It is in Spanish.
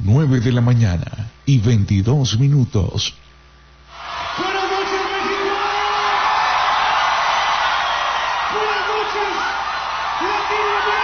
9 de la mañana y 22 minutos. Buenas noches, México. Buenas noches, Latinoamérica.